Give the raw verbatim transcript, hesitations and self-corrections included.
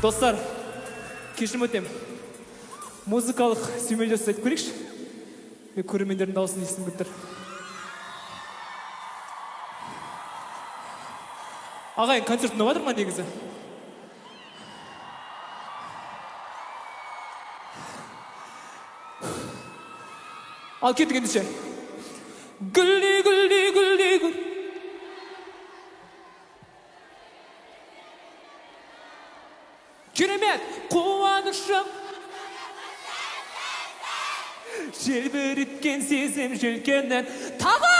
Достар, кешірім өтем. Музыкалық сүймелі жасайды көрейікші. Мен көрермендердің дауысын естім көптір. Ағайын, концерт ұнап жатыр ма негізі? Ал кеттік ендеше. Гүлді, гүлді, гүлді, гүл. Керемет, қуанышым. Желбіріткен сезім желкеннен тағы